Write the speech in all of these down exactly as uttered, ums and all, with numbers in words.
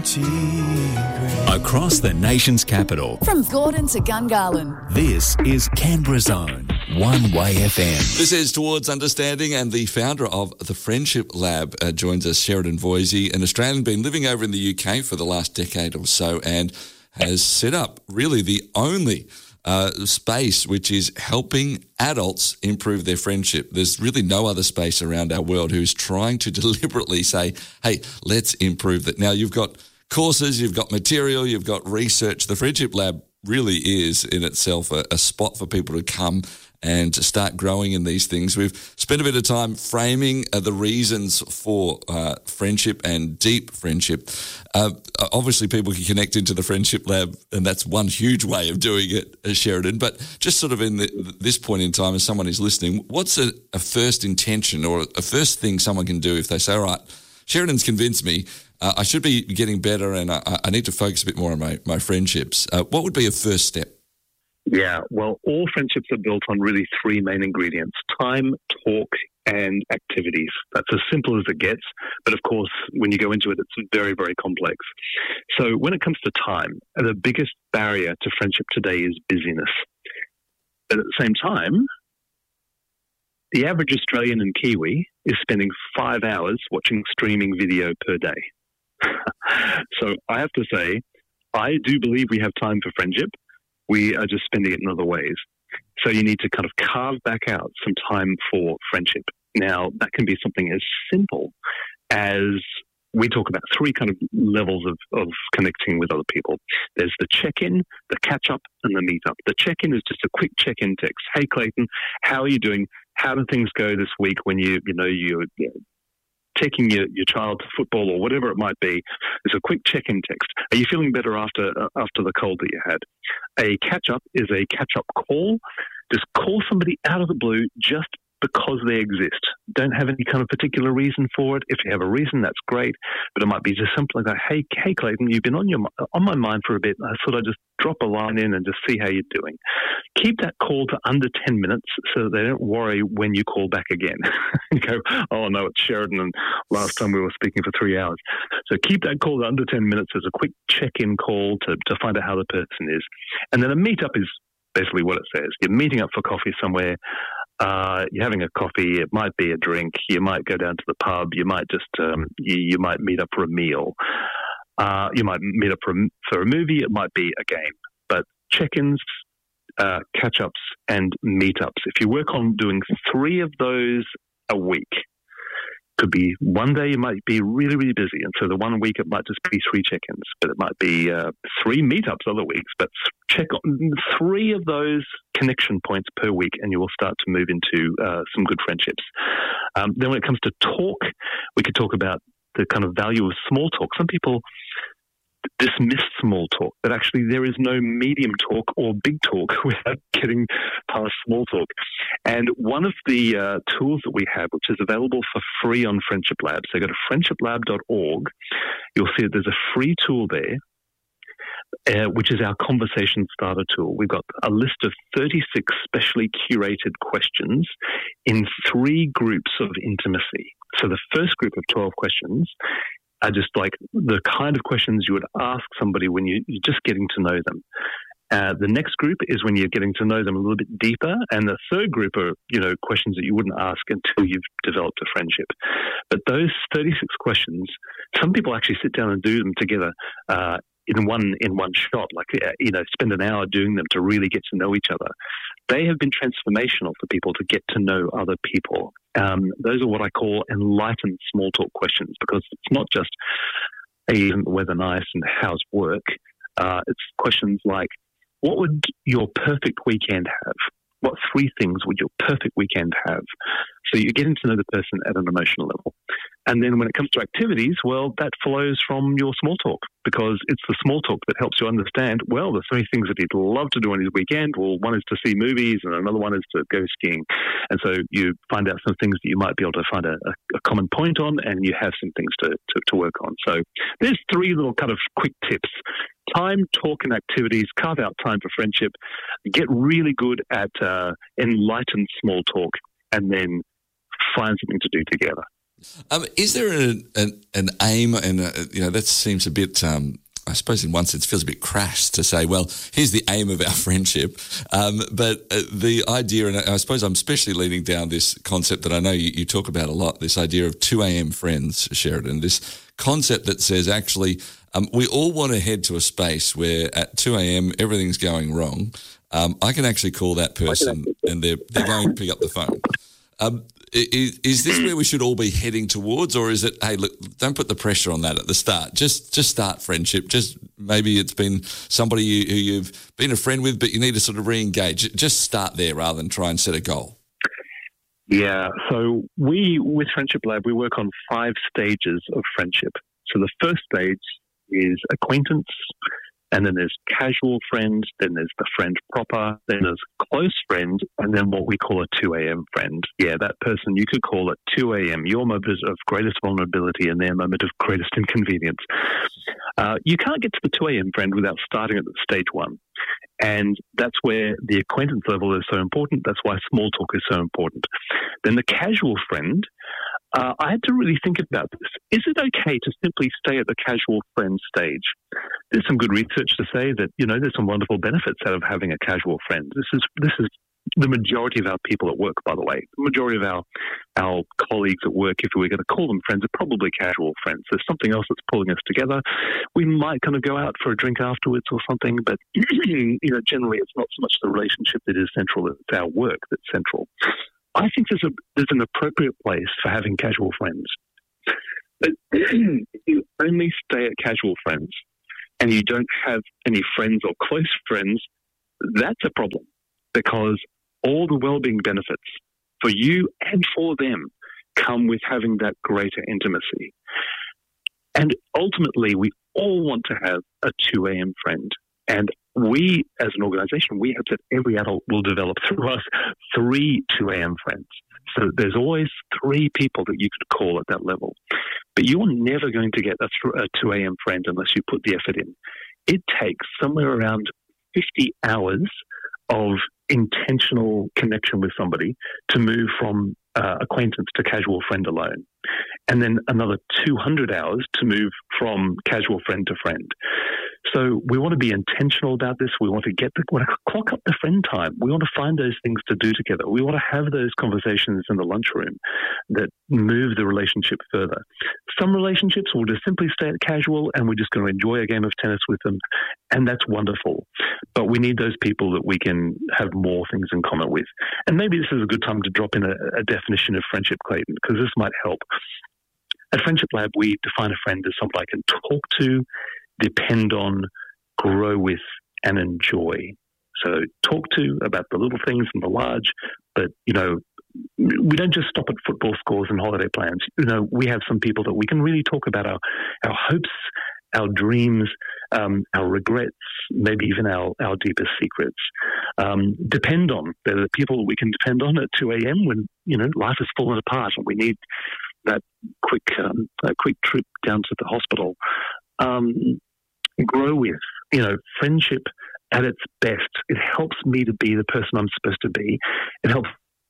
integrate. Across the nation's capital, From Gordon to Gungahlin. this is Canberra's own One Way F M. This is Towards Understanding, and the founder of the Friendship Lab uh, joins us, Sheridan Voisey, an Australian, been living over in the U K for the last decade or so, and has set up really the only uh, space which is helping adults improve their friendship. There's really no other space around our world who's trying to deliberately say, hey, let's improve that. Now, you've got courses, you've got material, you've got research. The Friendship Lab really is in itself a, a spot for people to come and to start growing in these things. We've spent a bit of time framing uh, the reasons for uh, friendship and deep friendship. Uh, obviously, people can connect into the Friendship Lab, and that's one huge way of doing it, uh, Sheridan. But just sort of in the, this point in time, as someone is listening, what's a, a first intention or a first thing someone can do if they say, all right, Sheridan's convinced me, uh, I should be getting better and I, I need to focus a bit more on my, my friendships. Uh, what would be a first step? Yeah, well, all friendships are built on really three main ingredients: time, talk, and activities. That's as simple as it gets. But of course, when you go into it, it's very, very complex. So when it comes to time, the biggest barrier to friendship today is busyness. But at the same time, the average Australian and Kiwi is spending five hours watching streaming video per day. So I have to say, I do believe we have time for friendship. We are just spending it in other ways. So you need to kind of carve back out some time for friendship. Now, that can be something as simple as we talk about three kind of levels of, of connecting with other people. There's the check-in, the catch-up, and the meet-up. The check-in is just a quick check-in text. Hey, Clayton, how are you doing? How do things go this week when you, you know, you're you know, taking your, your child to football or whatever it might be? It's a quick check-in text. Are you feeling better after uh, after the cold that you had? A catch-up is a catch-up call. Just call somebody out of the blue just because they exist. Don't have any kind of particular reason for it. If you have a reason, that's great. But it might be just something like that. Hey, hey, Clayton, you've been on your on my mind for a bit. I thought I'd just drop a line in and just see how you're doing. Keep that call to under ten minutes so that they don't worry when you call back again. You go, oh, no, it's Sheridan, and last time we were speaking for three hours. So keep that call to under ten minutes as a quick check-in call to, to find out how the person is. And then a meet-up is basically what it says. You're meeting up for coffee somewhere. Uh, you're having a coffee. It might be a drink. You might go down to the pub. You might just um, you, you might meet up for a meal. Uh, you might meet up for a, for a movie. It might be a game. But check-ins, uh, catch-ups, and meetups. If you work on doing three of those a week, could be one day you might be really, really busy. And so the one week it might just be three check-ins, but it might be uh, three meetups other weeks. But check on three of those connection points per week and you will start to move into uh, some good friendships. Um, then when it comes to talk, we could talk about the kind of value of small talk. Some people dismiss small talk, but actually there is no medium talk or big talk without getting past small talk. And one of the uh, tools that we have, which is available for free on Friendship Lab, so go to friendship lab dot org, you'll see that there's a free tool there, uh, which is our conversation starter tool. We've got a list of thirty-six specially curated questions in three groups of intimacy. So the first group of twelve questions are just like the kind of questions you would ask somebody when you, you're just getting to know them. Uh, the next group is when you're getting to know them a little bit deeper. And the third group are, you know, questions that you wouldn't ask until you've developed a friendship. But those thirty-six questions, some people actually sit down and do them together uh, in one in one shot, like, you know, spend an hour doing them to really get to know each other. They have been transformational for people to get to know other people. Um, those are what I call enlightened small talk questions, because it's not just, hey, isn't the weather nice and how's work? Uh, it's questions like, what would your perfect weekend have? What three things would your perfect weekend have? So you're getting to know the person at an emotional level. And then when it comes to activities, well, that flows from your small talk, because it's the small talk that helps you understand, well, there's three things that he'd love to do on his weekend. Well, one is to see movies and another one is to go skiing. And so you find out some things that you might be able to find a, a common point on, and you have some things to, to, to work on. So there's three little kind of quick tips. Time, talk, and activities. Carve out time for friendship. Get really good at uh, enlightened small talk, and then find something to do together. Um, is there an, an, an aim, and uh, you know that seems a bit, um, I suppose in one sense feels a bit crass to say, well, here's the aim of our friendship, um, but uh, the idea, and I suppose I'm especially leaning down this concept that I know you, you talk about a lot, this idea of two a.m. friends, Sheridan, this concept that says actually um, we all want to head to a space where at two a.m. everything's going wrong. Um, I can actually call that person and they're, they're going to pick up the phone. Um, is, is this where we should all be heading towards, or is it, hey, look, don't put the pressure on that at the start. Just just start friendship. Just maybe it's been somebody you, who you've been a friend with, but you need to sort of re-engage. Just start there rather than try and set a goal. Yeah, so we, with Friendship Lab, we work on five stages of friendship. So the first stage is acquaintance, and then there's casual friend, then there's the friend proper, then there's close friend, and then what we call a two a.m. friend. Yeah, that person you could call at two a.m., your moment of greatest vulnerability and their moment of greatest inconvenience. Uh, you can't get to the two a.m. friend without starting at stage one. And that's where the acquaintance level is so important. That's why small talk is so important. Then the casual friend, uh, I had to really think about this. Is it okay to simply stay at the casual friend stage? There's some good research to say that, you know, there's some wonderful benefits out of having a casual friend. This is this is the majority of our people at work, by the way. The majority of our our colleagues at work, if we were going to call them friends, are probably casual friends. There's something else that's pulling us together. We might kind of go out for a drink afterwards or something, but you know, generally it's not so much the relationship that is central, it's our work that's central. I think there's a there's an appropriate place for having casual friends. But if you only stay at casual friends and you don't have any friends or close friends, that's a problem, because all the well-being benefits for you and for them come with having that greater intimacy. And ultimately, we all want to have a two a.m. friend. And we, as an organization, we hope that every adult will develop through us three two a.m. friends. So there's always three people that you could call at that level. But you're never going to get a, th- a two a.m. friend unless you put the effort in. It takes somewhere around fifty hours of intentional connection with somebody to move from uh, acquaintance to casual friend alone. And then another two hundred hours to move from casual friend to friend. So we want to be intentional about this. We want to get the, we want to clock up the friend time. We want to find those things to do together. We want to have those conversations in the lunchroom that move the relationship further. Some relationships will just simply stay at casual and we're just going to enjoy a game of tennis with them. And that's wonderful. But we need those people that we can have more things in common with. And maybe this is a good time to drop in a, a definition of friendship, Clayton, because this might help. At Friendship Lab, we define a friend as somebody I can talk to, depend on, grow with, and enjoy. So talk to about the little things and the large, but, you know, we don't just stop at football scores and holiday plans. You know, we have some people that we can really talk about our, our hopes, our dreams, um, our regrets, maybe even our, our deepest secrets. Um, depend on. They're the people that we can depend on at two a.m. when, you know, life has fallen apart and we need that quick, um, that quick trip down to the hospital. Um, grow with, you know, friendship at its best. It helps me to be the person I'm supposed to be. It helps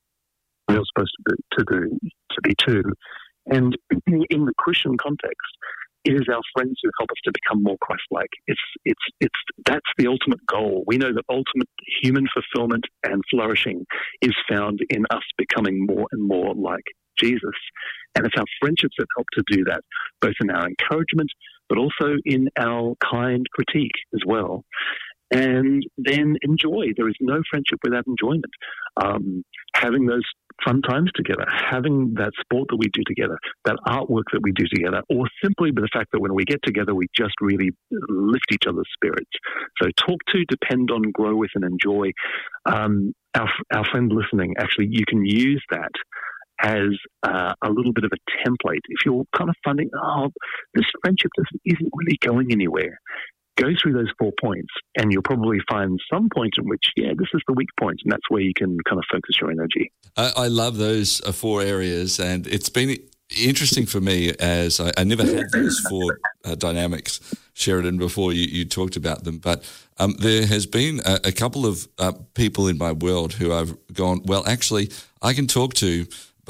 me I'm supposed to be, to do, to be too. And in the Christian context, it is our friends who help us to become more Christ-like. It's, it's, it's, that's the ultimate goal. We know that ultimate human fulfillment and flourishing is found in us becoming more and more like Jesus. And it's our friendships that help to do that, both in our encouragement, but also in our kind critique as well. And then enjoy. There is no friendship without enjoyment. Um, having those fun times together, having that sport that we do together, that artwork that we do together, or simply by the fact that when we get together, we just really lift each other's spirits. So talk to, depend on, grow with, and enjoy. Um, our, our friend listening, actually, you can use that as uh, a little bit of a template. If you're kind of finding, oh, this friendship isn't really going anywhere, go through those four points and you'll probably find some point in which, yeah, this is the weak point, and that's where you can kind of focus your energy. I, I love those uh, four areas, and it's been interesting for me as I, I never had those four uh, dynamics, Sheridan, before you, you talked about them, but um, there has been a, a couple of uh, people in my world who I've gone, well, actually, I can talk to,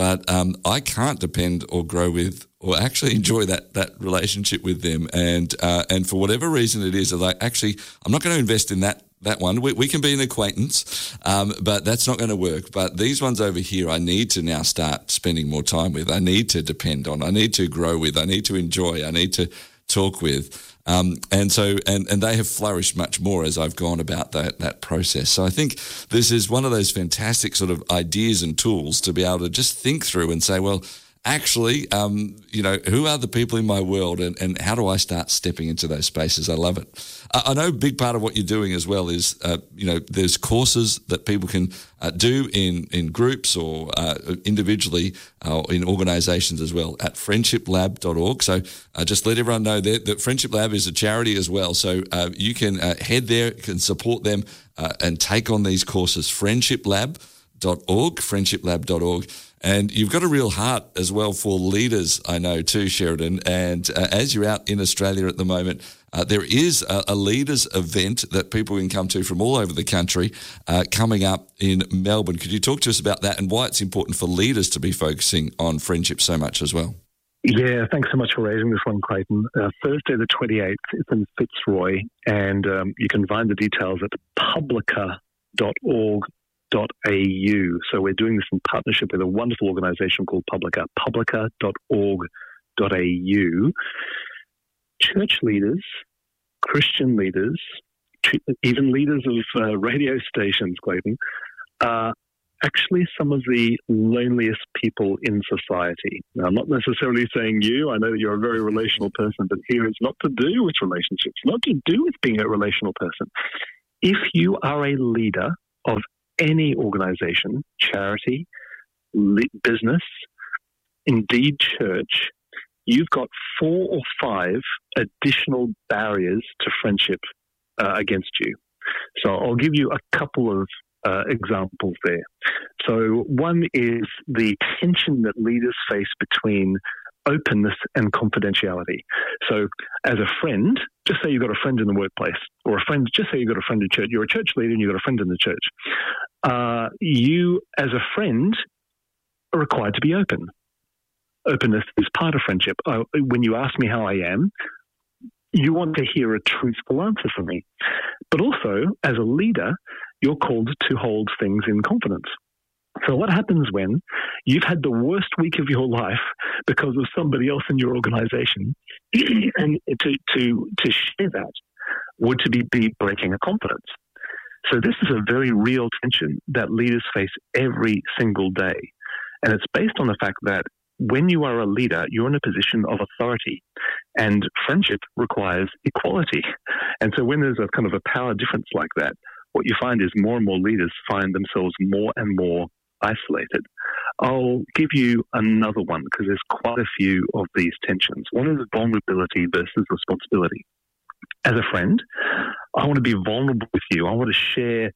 but um, I can't depend or grow with or actually enjoy that that relationship with them. And uh, and for whatever reason it is, like, actually, I'm not going to invest in that that one. We, we can be an acquaintance, um, but that's not going to work. But these ones over here, I need to now start spending more time with. I need to depend on. I need to grow with. I need to enjoy. I need to talk with. Um, and so, and, and they have flourished much more as I've gone about that, that process. So I think this is one of those fantastic sort of ideas and tools to be able to just think through and say, well, actually, um, you know, who are the people in my world, and, and how do I start stepping into those spaces? I love it. I, I know a big part of what you're doing as well is, uh, you know, there's courses that people can uh, do in, in groups or uh, individually uh, in organisations as well at friendship lab dot org. So uh, just let everyone know that, that Friendship Lab is a charity as well. So uh, you can uh, head there, can support them uh, and take on these courses, friendship lab dot org, friendship lab dot org. And you've got a real heart as well for leaders, I know too, Sheridan. And uh, as you're out in Australia at the moment, uh, there is a, a leaders event that people can come to from all over the country uh, coming up in Melbourne. Could you talk to us about that and why it's important for leaders to be focusing on friendship so much as well? Yeah, thanks so much for raising this one, Clayton. Uh, Thursday the twenty-eighth, it's in Fitzroy, and um, you can find the details at publica dot org. .au. So we're doing this in partnership with a wonderful organisation called Publica, publica dot org dot a u. Church leaders, Christian leaders, even leaders of uh, radio stations, Clayton, are actually some of the loneliest people in society. Now, I'm not necessarily saying you. I know that you're a very relational person, but here it's not to do with relationships, not to do with being a relational person. If you are a leader of any organization, charity, business, indeed church, you've got four or five additional barriers to friendship uh, against you. So I'll give you a couple of uh, examples there. So one is the tension that leaders face between openness and confidentiality. So as a friend, just say you've got a friend in the workplace, or a friend, just say you've got a friend in church. You're a church leader and you've got a friend in the church. Uh, you, as a friend, are required to be open. Openness is part of friendship. Uh, when you ask me how I am, you want to hear a truthful answer from me. But also, as a leader, you're called to hold things in confidence. So what happens when you've had the worst week of your life because of somebody else in your organization, and to, to, to share that would to be, be breaking a confidence. So this is a very real tension that leaders face every single day. And it's based on the fact that when you are a leader, you're in a position of authority, and friendship requires equality. And so when there's a kind of a power difference like that, what you find is more and more leaders find themselves more and more isolated. I'll give you another one because there's quite a few of these tensions. One is vulnerability versus responsibility. As a friend, I want to be vulnerable with you. I want to share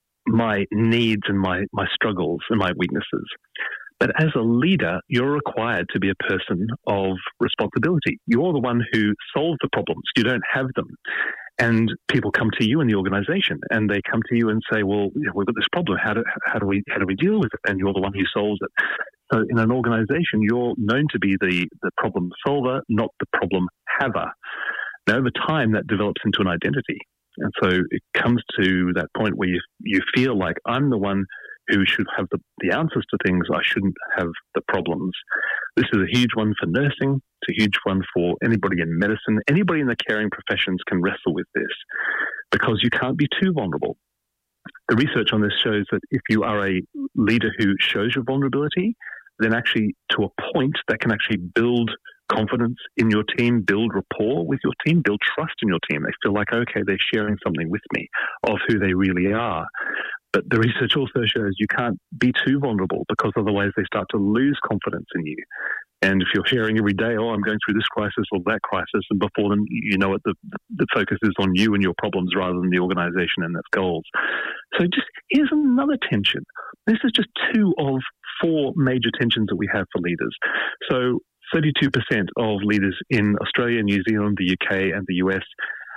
my needs and my, my struggles and my weaknesses. But as a leader, you're required to be a person of responsibility. You're the one who solves the problems. You don't have them. And people come to you in the organization and they come to you and say, well, you know, we've got this problem. How do, how do we how do we deal with it? And you're the one who solves it. So in an organization, you're known to be the, the problem solver, not the problem haver. Now, over time, that develops into an identity. And so it comes to that point where you, you feel like I'm the one who should have the, the answers to things. I shouldn't have the problems. This is a huge one for nursing. It's a huge one for anybody in medicine. Anybody in the caring professions can wrestle with this because you can't be too vulnerable. The research on this shows that if you are a leader who shows your vulnerability, then actually to a point that can actually build confidence in your team, build rapport with your team, build trust in your team. They feel like, okay, they're sharing something with me of who they really are. But the research also shows you can't be too vulnerable because otherwise they start to lose confidence in you. And if you're sharing every day, oh, I'm going through this crisis or that crisis, and before then, you know what, the, the focus is on you and your problems rather than the organization and its goals. So just here's another tension. This is just two of four major tensions that we have for leaders. So thirty-two percent of leaders in Australia, New Zealand, the U K, and the U S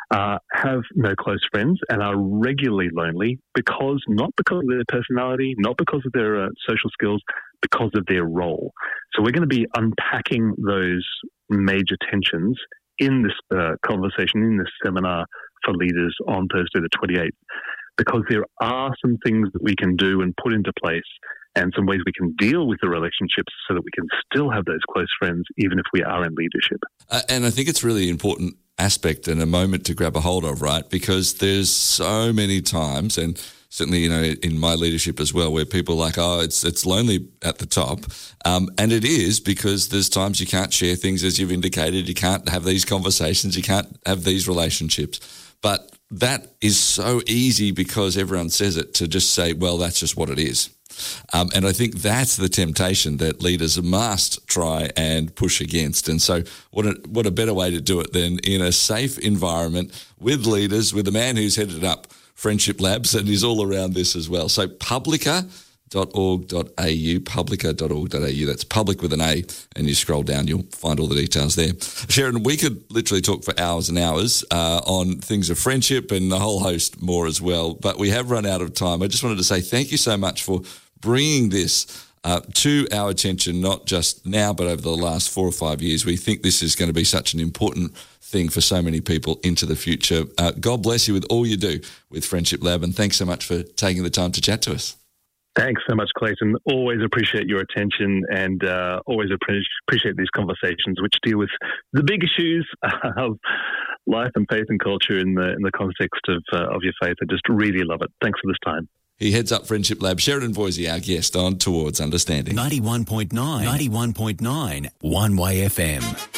uh, have no close friends and are regularly lonely because, not because of their personality, not because of their uh, social skills, because of their role. So we're going to be unpacking those major tensions in this uh, conversation, in this seminar for leaders on Thursday the twenty-eighth, because there are some things that we can do and put into place and some ways we can deal with the relationships so that we can still have those close friends even if we are in leadership. Uh, and I think it's really important aspect and a moment to grab a hold of, right? Because there's so many times, and certainly, you know, in my leadership as well, where people are like, oh, it's it's lonely at the top. Um, and it is, because there's times you can't share things, as you've indicated. You can't have these conversations. You can't have these relationships. But that is so easy, because everyone says it, to just say, well, that's just what it is. Um, and I think that's the temptation that leaders must try and push against. And so what a, what a better way to do it than in a safe environment with leaders, with a man who's headed up Friendship Labs and is all around this as well. So publica dot org dot a u, publica dot org dot a u. That's public with an A, and you scroll down, you'll find all the details there. Sheridan, we could literally talk for hours and hours uh, on things of friendship and a whole host more as well, but we have run out of time. I just wanted to say thank you so much for bringing this uh, to our attention, not just now, but over the last four or five years. We think this is going to be such an important thing for so many people into the future. Uh, God bless you with all you do with Friendship Lab, and thanks so much for taking the time to chat to us. Thanks so much, Clayton. Always appreciate your attention, and uh, always appreciate these conversations which deal with the big issues of life and faith and culture in the in the context of uh, of your faith. I just really love it. Thanks for this time. He heads up Friendship Lab. Sheridan Voisey, our guest on Towards Understanding. ninety-one point nine, ninety-one point nine, One Way F M.